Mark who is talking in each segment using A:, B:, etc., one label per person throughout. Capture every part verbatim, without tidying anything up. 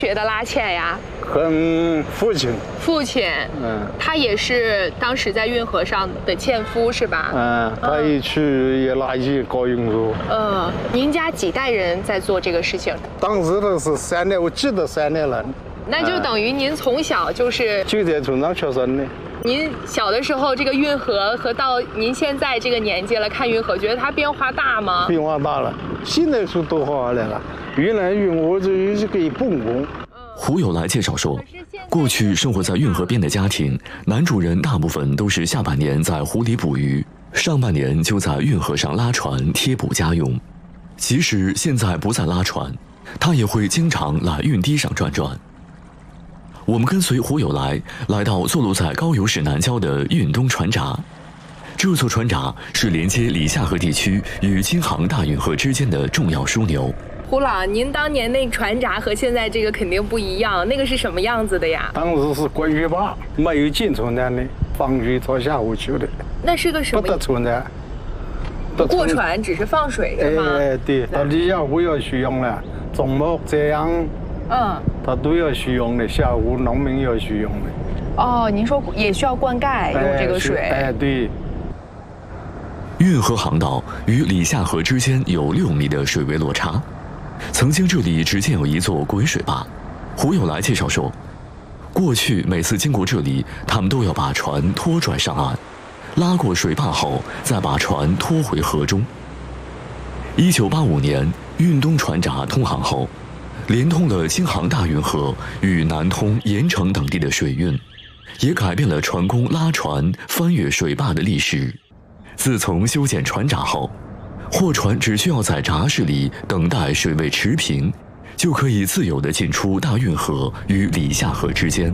A: 学的拉纤呀？
B: 跟父亲。
A: 父亲，嗯，他也是当时在运河上的纤夫是吧？
B: 嗯，他一去也拉一高运输。
A: 嗯，您家几代人在做这个事情？
B: 当时的是三代，我记得三代人。
A: 那就等于您从小就是
B: 就在村上出生的。
A: 您小的时候，这个运河和到您现在这个年纪了，看运河，觉得它变化大吗？
B: 变化大了，现在是多好来了。原来运河只有这个泵工。
C: 胡友来介绍说，过去生活在运河边的家庭，男主人大部分都是下半年在湖里捕鱼，上半年就在运河上拉船贴补家用。即使现在不再拉船，他也会经常来运堤上转转。我们跟随胡友来，来到坐落在高邮市南郊的运东船闸。这座船闸是连接里夏河地区与京杭大运河之间的重要枢纽。
A: 胡老，您当年那船闸和现在这个肯定不一样，那个是什么样子的呀？
B: 当时是关水坝，没有进船站的，放水到下湖去的。
A: 那是个什么？
B: 不得船站。
A: 不过船，只是放水是吗？
B: 哎，对，到里下湖要需用了，种木这样。嗯，它都要需用的，下湖农民要需用的。
A: 哦，您说也需要灌溉用这个水？
B: 哎，对。
C: 运河航道与里夏河之间有六米的水位落差，曾经这里只建有一座滚水坝。胡友来介绍说，过去每次经过这里，他们都要把船拖拽上岸，拉过水坝后，再把船拖回河中。一九八五年，运东船闸通航后，连通了京杭大运河与南通、盐城等地的水运，也改变了船工拉船翻越水坝的历史。自从修建船闸后，货船只需要在闸室里等待水位持平，就可以自由地进出大运河与里夏河之间。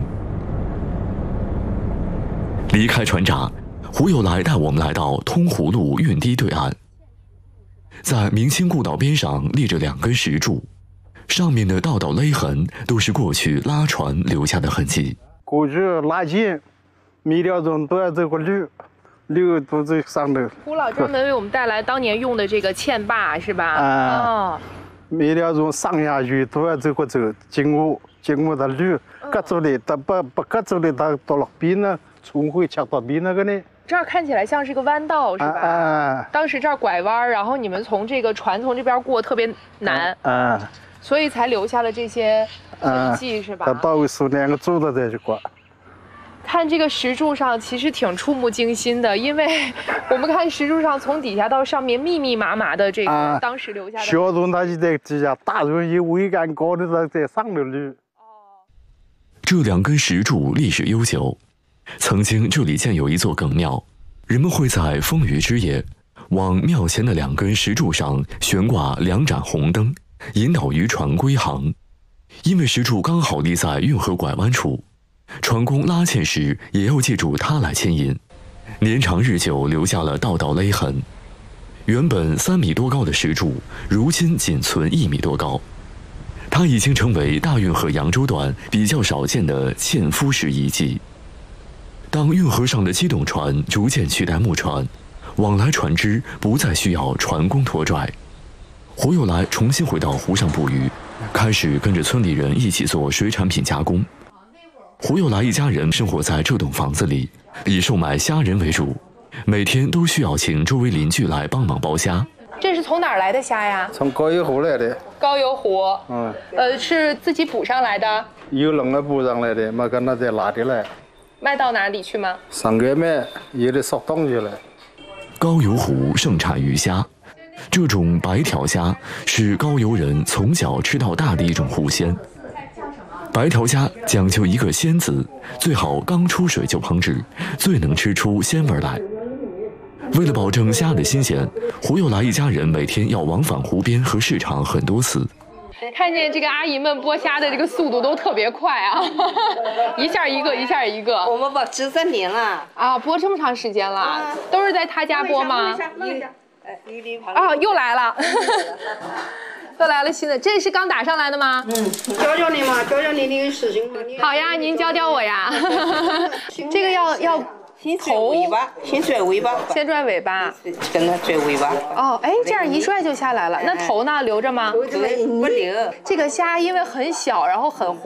C: 离开船闸，胡友来带我们来到通湖路运堤对岸，在明清故道边上立着两根石柱，上面的道道勒痕都是过去拉船留下的痕迹。
B: 过去拉纤，每条钟都要走过路，路都在上头。
A: 胡老专门为我们带来当年用的这个纤坝是吧？
B: 啊，哦，每条钟上下去都要走过走，经过经过的路，隔住的，它不不隔住的，它到了边呢，船会切到边那个呢。
A: 这儿看起来像是个弯道，是吧？啊，啊当时这儿拐弯，然后你们从这个船从这边过特别难，啊，啊所以才留下了这些痕迹，啊，是吧？
B: 它到位是两个柱子在这挂。
A: 看这个石柱上，其实挺触目惊心的，因为我们看石柱上从底下到上面密密麻麻的这个，啊，当时留下的。
B: 小船它就在底下，大船有桅杆高的它在上头溜。哦，
C: 这两根石柱历史悠久。曾经这里建有一座梗庙，人们会在风雨之夜，往庙前的两根石柱上悬挂两盏红灯，引导渔船归航。因为石柱刚好立在运河拐弯处，船工拉纤时也要借助它来牵引，年长日久留下了道道勒痕。原本三米多高的石柱，如今仅存一米多高。它已经成为大运河扬州段比较少见的纤夫式遗迹。当运河上的机动船逐渐取代木船，往来船只不再需要船工拖拽。胡友来重新回到湖上捕鱼，开始跟着村里人一起做水产品加工。胡友来一家人生活在这栋房子里，以售卖虾仁为主，每天都需要请周围邻居来帮忙剥虾。
A: 这是从哪儿来的虾呀？
B: 从高邮湖来的。
A: 高邮湖，嗯，呃，是自己捕上来的？
B: 有人来捕上来的，没跟他再拉的来。
A: 卖到哪里去吗？
B: 上街卖，有的烧东西了。
C: 高邮湖盛产鱼虾，这种白条虾是高邮人从小吃到大的一种湖鲜。白条虾讲究一个鲜字，最好刚出水就烹制，最能吃出鲜味来。为了保证虾的新鲜，胡友来一家人每天要往返湖边和市场很多次。
A: 看见这个阿姨们剥虾的这个速度都特别快啊，一下一个，一下一个。
D: 我们剥十三年了
A: 啊，剥这么长时间了，啊、都是在他家剥吗？啊，又来了，又来了新的，这是刚打上来的吗？
D: 嗯，教教你嘛，教教你那个事情嘛。
A: 好呀，您教教我呀。这个要要。
D: 先拽尾巴，先拽尾巴，
A: 先拽尾巴，
D: 跟它拽尾巴。
A: 哦，哎，这样一拽就下来了。那头呢，留着吗？
D: 不留。
A: 这个虾因为很小，然后很